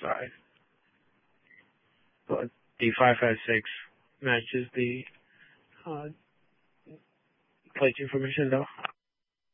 side. But D5 has 6 matches the plate information though.